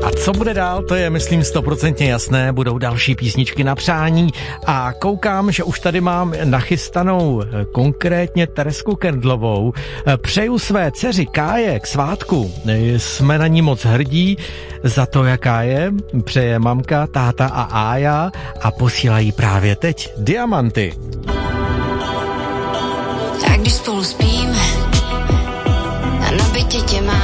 A co bude dál, to je, myslím, 100% jasné. Budou další písničky na přání a koukám, že už tady mám nachystanou konkrétně Teresku Kendlovou. Přeju své dceři Káje k svátku. Jsme na ní moc hrdí za to, jaká je. Přeje mamka, táta a Ája a posílají právě teď diamanty. A když spolu spíme, a na bytě tě mám,